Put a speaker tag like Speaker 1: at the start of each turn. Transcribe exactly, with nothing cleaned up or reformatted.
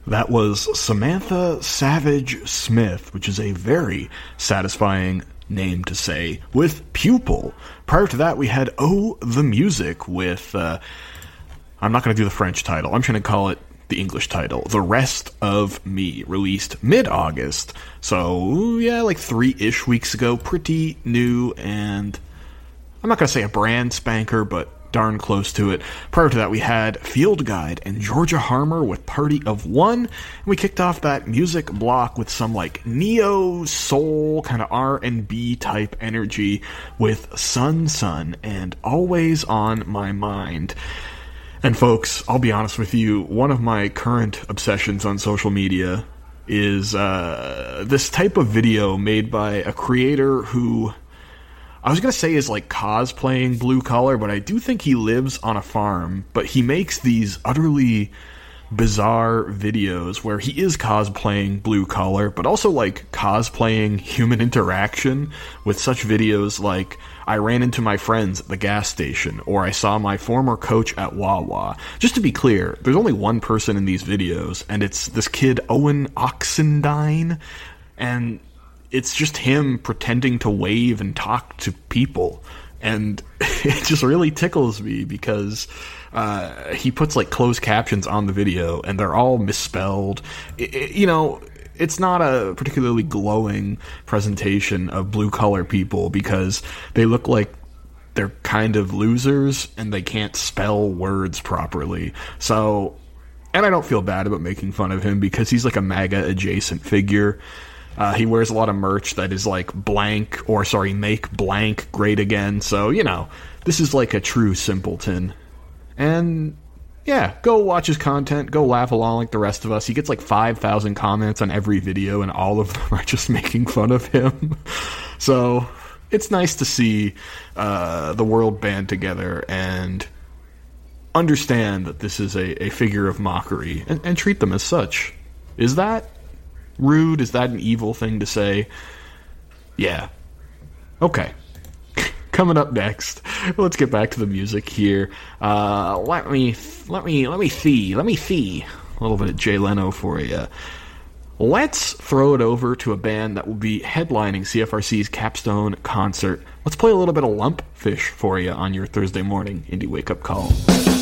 Speaker 1: That was Samantha Savage Smith, which is a very satisfying name to say, with Pupil. Prior to that, we had Oh the Music with, uh, I'm not going to do the French title, I'm trying to call it the English title, The Rest of Me, released mid-August. So, yeah, like three-ish weeks ago, pretty new, and I'm not going to say a brand spanker, but darn close to it. Prior to that, we had Field Guide and Georgia Harmer with Party of One, and we kicked off that music block with some like neo-soul kind of R and B type energy with Sun Sun and Always on My Mind. And folks, I'll be honest with you, one of my current obsessions on social media is uh, this type of video made by a creator who I was going to say is like cosplaying Blue Collar, but I do think he lives on a farm, but he makes these utterly bizarre videos where he is cosplaying Blue Collar, but also like cosplaying human interaction with such videos like I ran into my friends at the gas station, or I saw my former coach at Wawa. Just to be clear, there's only one person in these videos, and it's this kid Owen Oxendine, and it's just him pretending to wave and talk to people, and it just really tickles me because uh, he puts like closed captions on the video, and they're all misspelled. It, it, you know, it's not a particularly glowing presentation of blue collar people because they look like they're kind of losers and they can't spell words properly. So, and I don't feel bad about making fun of him because he's like a MAGA adjacent figure. Uh, he wears a lot of merch that is like blank, or sorry, make blank great again. So, you know, this is like a true simpleton. And yeah, go watch his content, go laugh along like the rest of us. He gets like five thousand comments on every video, and all of them are just making fun of him. So it's nice to see uh, the world band together and understand that this is a, a figure of mockery, and, and treat them as such. Is that rude? Is that an evil thing to say? Yeah. Okay. Coming up next, let's get back to the music here. Uh, let me, let me, let me see, let me see a little bit of Jay Leno for you. Let's throw it over to a band that will be headlining C F R C's capstone concert. Let's play a little bit of Lumpfish for you on your Thursday morning Indie Wake Up Call.